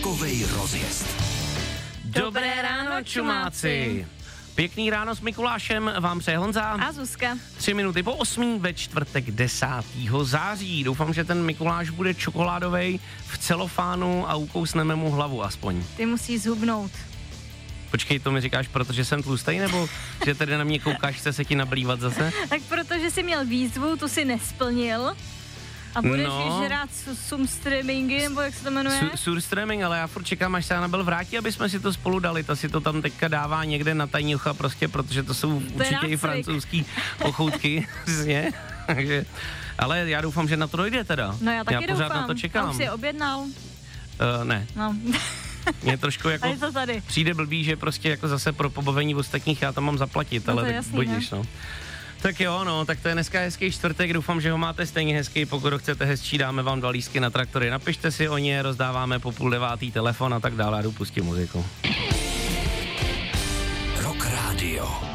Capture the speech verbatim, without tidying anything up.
Takovej rozjezd. Dobré ráno, čumáci. Pěkný ráno s Mikulášem vám přeje Honza a Zuzka. Tři minuty po osmí ve čtvrtek desátého září. Doufám, že ten Mikuláš bude čokoládovej v celofánu a ukousneme mu hlavu aspoň. Ty musíš zhubnout. Počkej, to mi říkáš, protože jsem tlustej, nebo že tady na mě koukáš, chce se ti nablívat zase? Tak protože jsi měl výzvu, tu si nesplnil a budeš no. žrát sumstreamingy, nebo jak se to jmenuje? Su- surstreaming, ale já furt čekám, až se Anabel vrátí, aby jsme si to spolu dali. Ta si to tam teďka dává někde na tajňucha prostě, protože to jsou to určitě i francouzský pochoutky. Takže, ale já doufám, že na to dojde teda. No já taky já pořád doufám. na to čekám. A už jsi objednal? Uh, ne. No. Mě trošku jako to tady. Přijde blbý, že prostě jako zase pro pobavení ostatních já tam mám zaplatit, no ale tak jasný, budíš, no. Tak jo, no, tak to je dneska hezký čtvrtek, doufám, že ho máte stejně hezký, pokud ho chcete hezčí, dáme vám dva lístky na traktory, napište si o ně, rozdáváme po půl devátý telefon a tak dále, já jdu pustit muziku. Rock Radio.